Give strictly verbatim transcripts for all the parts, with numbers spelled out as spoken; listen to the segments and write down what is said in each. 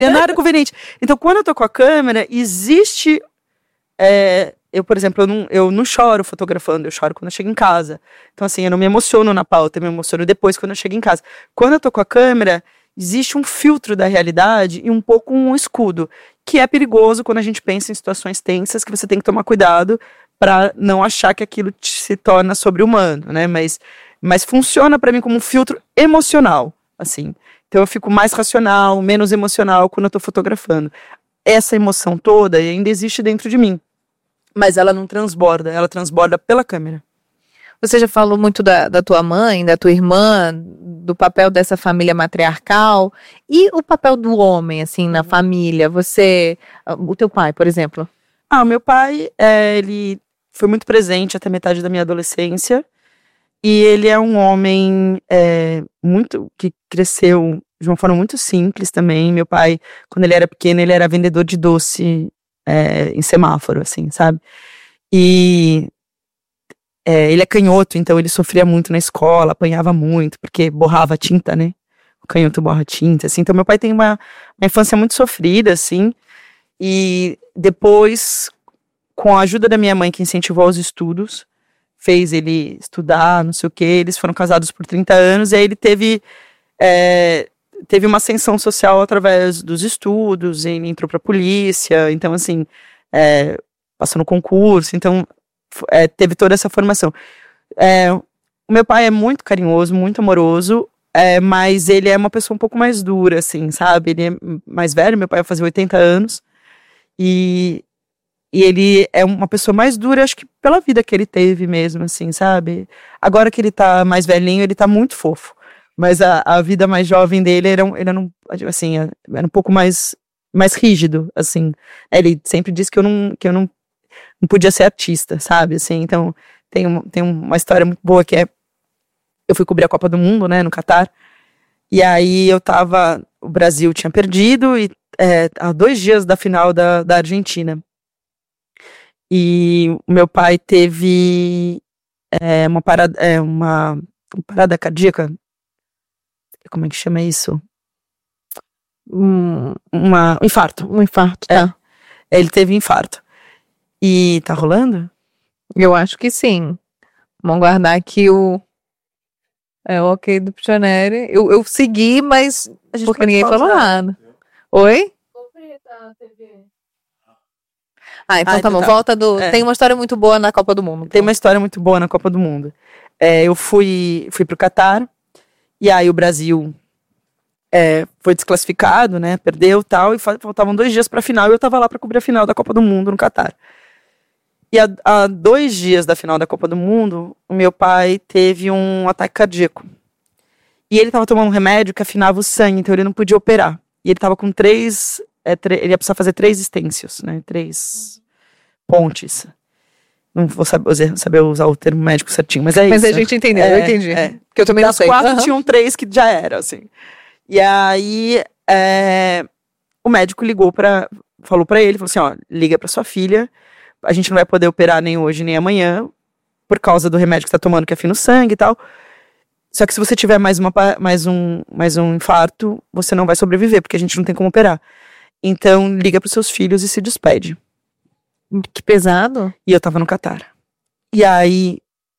É nada conveniente. Então, quando eu tô com a câmera, existe... É, eu, por exemplo, eu não, eu não choro fotografando, eu choro quando eu chego em casa. Então, assim, eu não me emociono na pauta, eu me emociono depois quando eu chego em casa. Quando eu tô com a câmera, existe um filtro da realidade e um pouco um escudo, que é perigoso quando a gente pensa em situações tensas, que você tem que tomar cuidado para não achar que aquilo te, se torna sobre-humano, né? Mas, mas funciona para mim como um filtro emocional, assim. Então eu fico mais racional, menos emocional quando eu tô fotografando. Essa emoção toda ainda existe dentro de mim, mas ela não transborda, ela transborda pela câmera. Você já falou muito da, da tua mãe, da tua irmã, do papel dessa família matriarcal. E o papel do homem, assim, na família? Você, o teu pai, por exemplo? Ah, o meu pai, é, ele foi muito presente até metade da minha adolescência. E ele é um homem é, muito que cresceu de uma forma muito simples também. Meu pai, quando ele era pequeno, ele era vendedor de doce é, em semáforo, assim, sabe? E... É, ele é canhoto, então ele sofria muito na escola, apanhava muito, porque borrava tinta, né? O canhoto borra tinta, assim. Então meu pai tem uma, uma infância muito sofrida, assim. E depois, com a ajuda da minha mãe, que incentivou os estudos, fez ele estudar, não sei o quê. Eles foram casados por trinta anos, e aí ele teve, é, teve uma ascensão social através dos estudos, ele entrou pra polícia, então assim, é, passou no concurso, então... É, teve toda essa formação. É, o meu pai é muito carinhoso, muito amoroso, é, mas ele é uma pessoa um pouco mais dura, assim, sabe? Ele é mais velho, meu pai vai fazer oitenta anos, e, e ele é uma pessoa mais dura, acho que pela vida que ele teve mesmo, assim, sabe? Agora que ele tá mais velhinho, ele tá muito fofo, mas a, a vida mais jovem dele era, um, ele era, um, assim, era um pouco mais, mais rígido, assim. Ele sempre disse que eu não... Que eu não não podia ser artista, sabe, assim, então tem, um, tem uma história muito boa que é, eu fui cobrir a Copa do Mundo, né, no Catar, e aí eu tava, o Brasil tinha perdido, e é, há dois dias da final da, da Argentina, e o meu pai teve é, uma, parada, é, uma, uma parada cardíaca, como é que chama isso? Um, uma, um infarto. Um infarto, tá. É, ele teve infarto. E tá rolando? Eu acho que sim. Vamos guardar aqui o... É o ok do Pichoneri. Eu, eu segui, mas... Porque ninguém falou nada. Oi? Ah, então ah, tá então bom. Tá. Volta do... É. Tem uma história muito boa na Copa do Mundo. Tem uma história muito boa na Copa do Mundo. É, eu fui, fui pro Catar. E aí o Brasil... É, foi desclassificado, né? Perdeu e tal. E faltavam dois dias pra final. E eu tava lá pra cobrir a final da Copa do Mundo no Catar. E há, há dois dias da final da Copa do Mundo, o meu pai teve um ataque cardíaco. E ele estava tomando um remédio que afinava o sangue, então ele não podia operar. E ele estava com três... É, tre- ele ia precisar fazer três estêncios, né? Três pontes. Não vou saber, saber usar o termo médico certinho, mas é mas isso. Mas a gente entendeu, é, eu entendi. É. Porque eu também das não sei. quatro, uhum. tinham três que já era, assim. E aí, é, o médico ligou para... Falou para ele, falou assim, ó, liga para sua filha... A gente não vai poder operar nem hoje, nem amanhã, por causa do remédio que você tá tomando, que afina o sangue e tal. Só que se você tiver mais, uma, mais, um, mais um infarto, você não vai sobreviver, porque a gente não tem como operar. Então, liga pros seus filhos e se despede. Que pesado. E eu tava no Catar. E aí,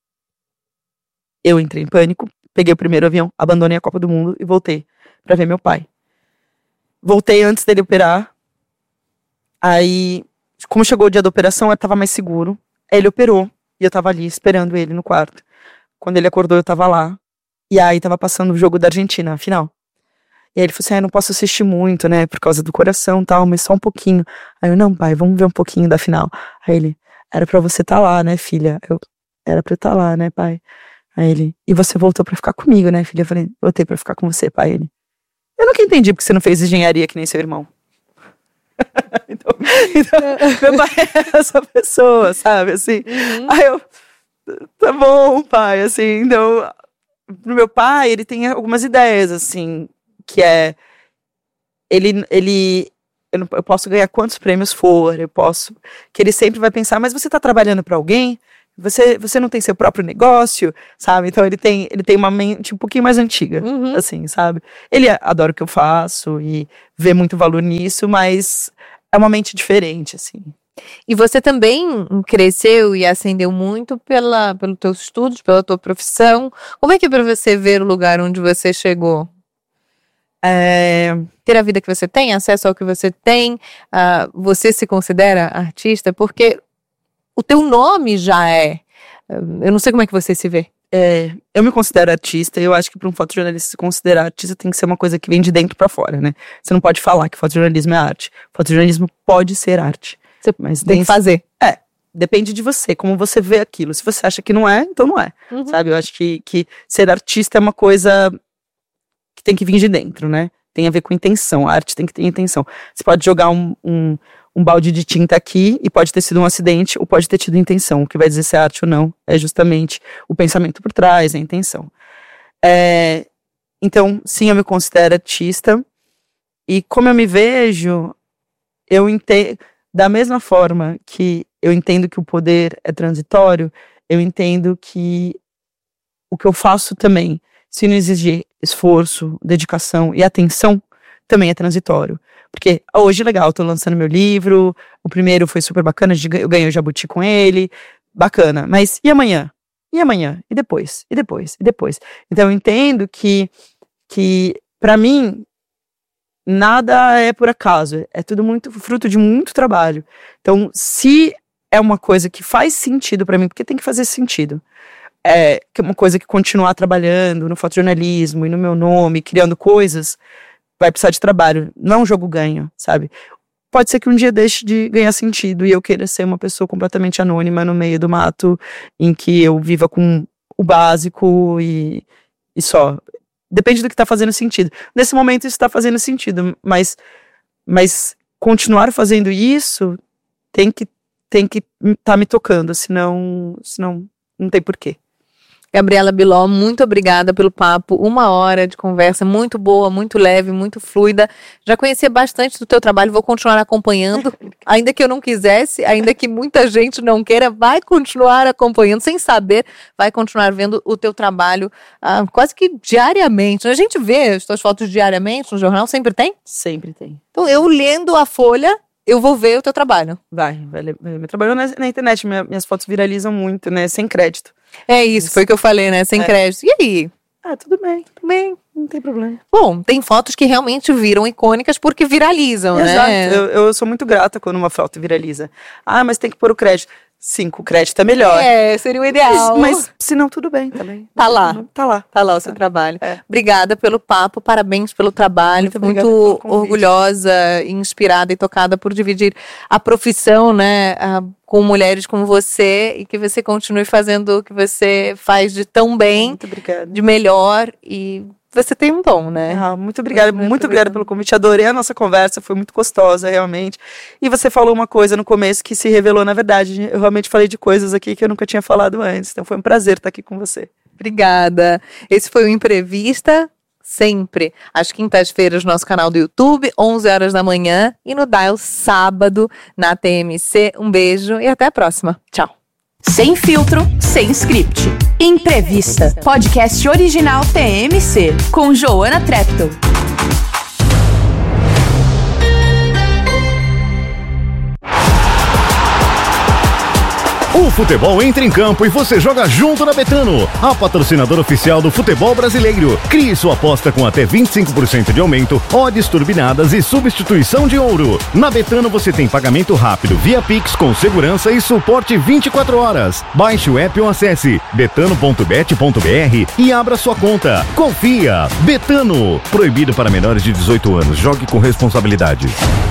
eu entrei em pânico, peguei o primeiro avião, abandonei a Copa do Mundo e voltei pra ver meu pai. Voltei antes dele operar. Aí... Como chegou o dia da operação, eu tava mais seguro. Aí ele operou. E eu tava ali esperando ele no quarto. Quando ele acordou, eu tava lá. E aí tava passando o jogo da Argentina, a final. E aí ele falou assim, ah, não posso assistir muito, né? Por causa do coração e tal, mas só um pouquinho. Aí eu, não, pai, vamos ver um pouquinho da final. Aí ele, era pra você tá lá, né, filha? Eu, era pra eu tá lá, né, pai? Aí ele, e você voltou pra ficar comigo, né, filha? Eu falei, voltei pra ficar com você, pai. Ele, eu nunca entendi porque você não fez engenharia que nem seu irmão. então, então meu pai é essa pessoa, sabe, assim, uhum. Aí eu, tá bom, pai, assim, então, pro meu pai, ele tem algumas ideias, assim, que é, ele, ele, eu, não, eu posso ganhar quantos prêmios for, eu posso, que ele sempre vai pensar, mas você tá trabalhando pra alguém? Você, você não tem seu próprio negócio, sabe? Então ele tem, ele tem uma mente um pouquinho mais antiga, uhum. assim, sabe? Ele adora o que eu faço e vê muito valor nisso, mas é uma mente diferente, assim. E você também cresceu e ascendeu muito pela, pelos teus estudos, pela tua profissão. Como é que é pra você ver o lugar onde você chegou? É... Ter a vida que você tem, acesso ao que você tem, uh, você se considera artista? Porque o teu nome já é, eu não sei como é que você se vê. É, eu me considero artista e eu acho que para um fotojornalista se considerar artista tem que ser uma coisa que vem de dentro para fora, né? Você não pode falar que fotojornalismo é arte. Fotojornalismo pode ser arte. Você mas tem que fazer. É, depende de você, como você vê aquilo. Se você acha que não é, então não é, uhum. sabe? Eu acho que, que ser artista é uma coisa que tem que vir de dentro, né? Tem a ver com intenção, a arte tem que ter intenção. Você pode jogar um... um um balde de tinta aqui e pode ter sido um acidente ou pode ter tido intenção. O que vai dizer se é arte ou não é justamente o pensamento por trás, a intenção. É, então, sim, eu me considero artista e como eu me vejo, eu entendo, da mesma forma que eu entendo que o poder é transitório, eu entendo que o que eu faço também, se não exigir esforço, dedicação e atenção, também é transitório. Porque hoje, legal, tô lançando meu livro, o primeiro foi super bacana, eu ganhei o Jabuti com ele, bacana, mas e amanhã? E amanhã? E depois? E depois? E depois? Então eu entendo que, que pra mim, nada é por acaso, é tudo muito fruto de muito trabalho. Então, se é uma coisa que faz sentido pra mim, porque tem que fazer sentido, é uma coisa que continuar trabalhando no fotojornalismo e no meu nome, criando coisas, vai precisar de trabalho, não é um jogo ganho, sabe? Pode ser que um dia deixe de ganhar sentido e eu queira ser uma pessoa completamente anônima no meio do mato, em que eu viva com o básico e, e só. Depende do que tá fazendo sentido. Nesse momento isso tá fazendo sentido, mas, mas continuar fazendo isso tem que tem que tá me tocando, senão, senão não tem porquê. Gabriela Biló, muito obrigada pelo papo, uma hora de conversa muito boa, muito leve, muito fluida. Já conhecia bastante do teu trabalho, vou continuar acompanhando, ainda que eu não quisesse, ainda que muita gente não queira, vai continuar acompanhando, sem saber, vai continuar vendo o teu trabalho ah, quase que diariamente. A gente vê as tuas fotos diariamente no jornal, sempre tem? Sempre tem. Então eu lendo a Folha, eu vou ver o teu trabalho. Vai, vai. Meu trabalho na, na internet, minha, minhas fotos viralizam muito, né, sem crédito. É isso, isso, foi o que eu falei, né? Sem é. crédito. E aí? Ah, tudo bem. Tudo bem. Não tem problema. Bom, tem fotos que realmente viram icônicas porque viralizam, Exato. né? Exato. Eu, eu sou muito grata quando uma foto viraliza. Ah, mas tem que pôr o crédito. Sim, com o crédito é melhor. É, seria o ideal. Mas, mas se não, tudo bem também. Tá lá. Tá lá. Tá lá o seu tá. trabalho. É. Obrigada pelo papo, parabéns pelo trabalho. Muito, muito orgulhosa, inspirada e tocada por dividir a profissão, né, a, com mulheres como você e que você continue fazendo o que você faz de tão bem, muito obrigada. De melhor e... Você tem um dom, né? Ah, muito obrigada, muito, muito obrigada pelo convite. Adorei a nossa conversa, foi muito gostosa, realmente. E você falou uma coisa no começo que se revelou na verdade. Eu realmente falei de coisas aqui que eu nunca tinha falado antes. Então foi um prazer estar aqui com você. Obrigada. Esse foi o Imprevista, sempre às quintas-feiras no nosso canal do YouTube, onze horas da manhã, e no Dial sábado na T M C. Um beijo e até a próxima. Tchau. Sem filtro, sem script. Imprevista. Podcast original T M C, com Joana Treptow. O futebol entra em campo e você joga junto na Betano, a patrocinadora oficial do futebol brasileiro. Crie sua aposta com até vinte e cinco por cento de aumento, odds turbinadas e substituição de ouro. Na Betano você tem pagamento rápido via Pix com segurança e suporte vinte e quatro horas. Baixe o app ou acesse betano ponto bet ponto br e abra sua conta. Confia! Betano. Proibido para menores de dezoito anos. Jogue com responsabilidade.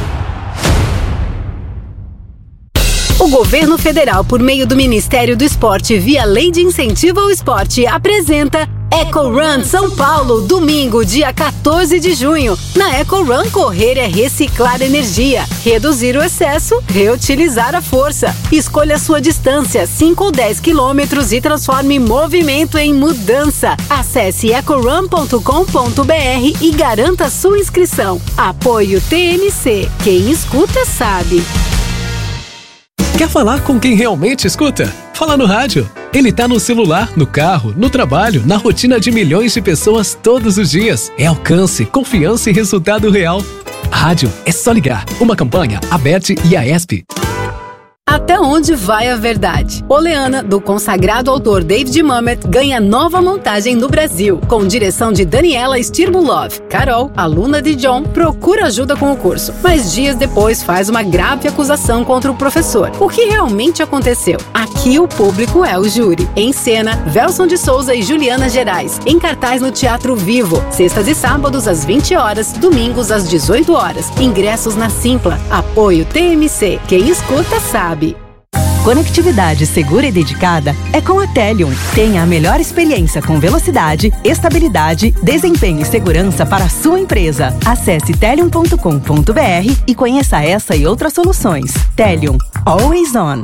O governo federal, por meio do Ministério do Esporte, via Lei de Incentivo ao Esporte, apresenta Eco Run São Paulo, domingo, dia quatorze de junho. Na Eco Run, correr é reciclar energia, reduzir o excesso, reutilizar a força. Escolha a sua distância, cinco ou dez quilômetros, e transforme movimento em mudança. Acesse eco run ponto com ponto br e garanta sua inscrição. Apoio T M C. Quem escuta sabe. Quer falar com quem realmente escuta? Fala no rádio. Ele tá no celular, no carro, no trabalho, na rotina de milhões de pessoas todos os dias. É alcance, confiança e resultado real. Rádio é só ligar. Uma campanha, Aberte e a ESP. Até onde vai a verdade? Oleana, do consagrado autor David Mamet, ganha nova montagem no Brasil, com direção de Daniela Stirmulov. Carol, aluna de John, procura ajuda com o curso, mas dias depois faz uma grave acusação contra o professor. O que realmente aconteceu? Aqui o público é o júri. Em cena, Velson de Souza e Juliana Gerais, em cartaz no Teatro Vivo, sextas e sábados às vinte horas, domingos às dezoito horas. Ingressos na Simpla. Apoio T M C. Quem escuta sabe. Conectividade segura e dedicada é com a Telium. Tenha a melhor experiência com velocidade, estabilidade, desempenho e segurança para a sua empresa. Acesse telium ponto com ponto b r e conheça essa e outras soluções. Telium. Always on.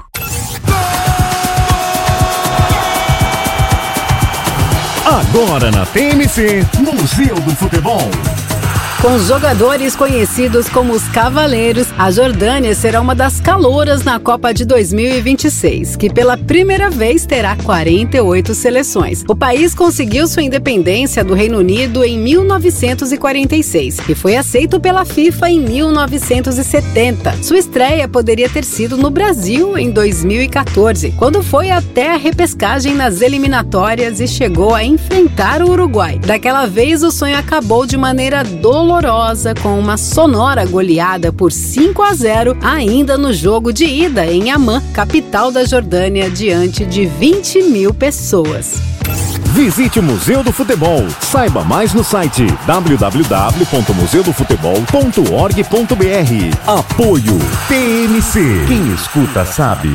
Agora na T M C, Museu do Futebol. Com jogadores conhecidos como os Cavaleiros, a Jordânia será uma das calouras na Copa de dois mil e vinte e seis, que pela primeira vez terá quarenta e oito seleções. O país conseguiu sua independência do Reino Unido em mil novecentos e quarenta e seis e foi aceito pela FIFA em mil novecentos e setenta. Sua estreia poderia ter sido no Brasil em dois mil e quatorze, quando foi até a repescagem nas eliminatórias e chegou a enfrentar o Uruguai. Daquela vez, o sonho acabou de maneira dolorosa, com uma sonora goleada por cinco a zero, ainda no jogo de ida em Amman, capital da Jordânia, diante de vinte mil pessoas. Visite o Museu do Futebol. Saiba mais no site w w w ponto museu do futebol ponto org ponto b r. Apoio T M C. Quem escuta sabe.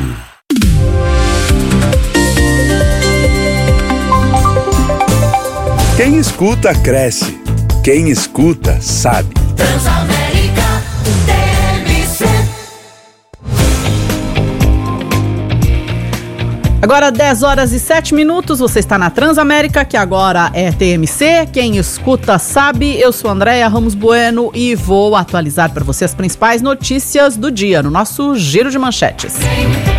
Quem escuta cresce. Quem escuta sabe. Transamérica T M C. Agora dez horas e sete minutos, você está na Transamérica, que agora é T M C. Quem escuta sabe. Eu sou Andréia Ramos Bueno e vou atualizar para você as principais notícias do dia no nosso Giro de Manchetes.